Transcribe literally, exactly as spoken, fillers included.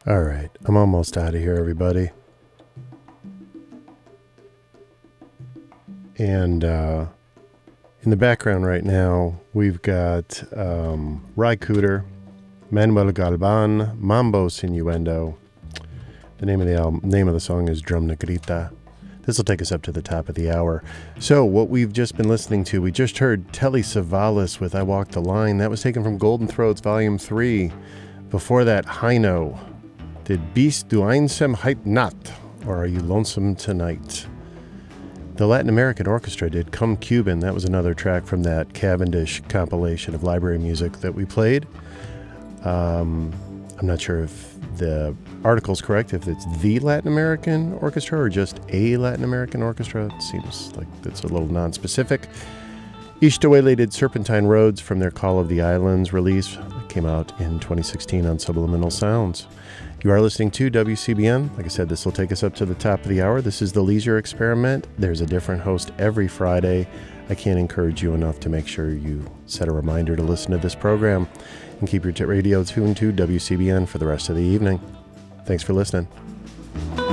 All right, I'm almost out of here, everybody. And uh, in the background right now, we've got um, Ry Cooder, Manuel Galvan, Mambo Sinuendo. The name of the album, name of the song is Drum Negrita. This will take us up to the top of the hour. So what we've just been listening to, we just heard Telly Savalas with I Walk the Line. That was taken from Golden Throats Volume three. Before that, Heino did Bist du einsam heut Nacht, or Are You Lonesome Tonight? The Latin American Orchestra did Come Cuban. That was another track from that Cavendish compilation of library music that we played. Um, I'm not sure if the article's correct, if it's the Latin American Orchestra or just a Latin American Orchestra. It seems like it's a little non-specific. Ishtawele did Serpentine Roads from their Call of the Islands release. It came out in twenty sixteen on Subliminal Sounds. You are listening to W C B N. Like I said, this will take us up to the top of the hour. This is the Leisure Experiment. There's a different host every Friday. I can't encourage you enough to make sure you set a reminder to listen to this program and keep your t- radio tuned to W C B N for the rest of the evening. Thanks for listening.